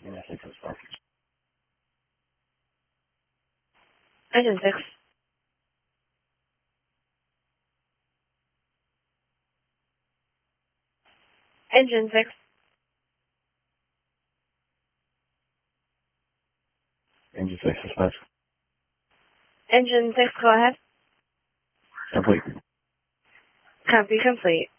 Engine 6 dispatch. Engine 6. Engine 6. Engine 6 dispatch. Engine 6, go ahead. Complete. Copy complete.